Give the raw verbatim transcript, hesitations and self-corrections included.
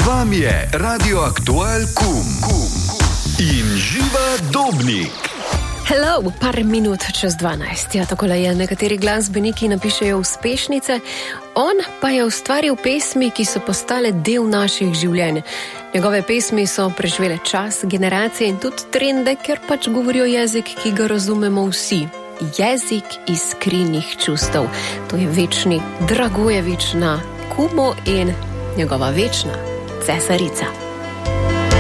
vami je Radio Aktual Kum in Živa Dobnik. Hello, par minut čez dvanajst. Ja, takole je, nekateri glasbeniki napišejo uspešnice, on pa je ustvaril pesmi, ki so postale del naših življenj. Njegove pesmi so preživele čas, generacije in tudi trende, ker pač govorijo jezik, ki ga razumemo vsi. Jezik iskrenih čustev. To je večni Dragojevič na Kumu in njegova večna cesarica.